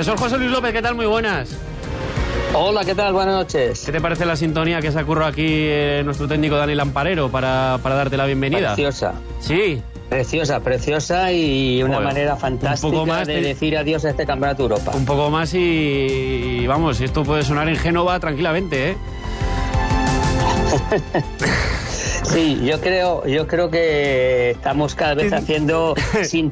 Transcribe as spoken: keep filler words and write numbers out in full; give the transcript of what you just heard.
Profesor José Luis López, ¿qué tal? Muy buenas. Hola, ¿qué tal? Buenas noches. ¿Qué te parece la sintonía que se ha currado aquí eh, nuestro técnico Dani Lamparero para, para darte la bienvenida? Preciosa. Sí. Preciosa, preciosa y una Joder, manera fantástica más de te... decir adiós a este Campeonato de Europa. Un poco más y, y vamos, esto puede sonar en Génova tranquilamente, ¿eh? Sí, yo creo, yo creo que estamos cada vez haciendo sin